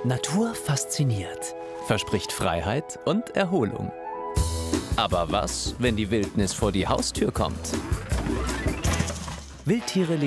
Natur fasziniert, verspricht Freiheit und Erholung. Aber was, wenn die Wildnis vor die Haustür kommt? Wildtiere leben